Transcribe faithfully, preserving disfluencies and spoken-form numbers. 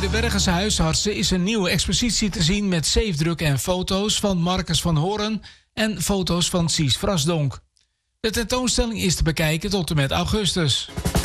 de Bergense huisartsen is een nieuwe expositie te zien met zeefdrukken en foto's van Marcus van Hoorn en foto's van Sies Vrasdonk. De tentoonstelling is te bekijken tot en met augustus.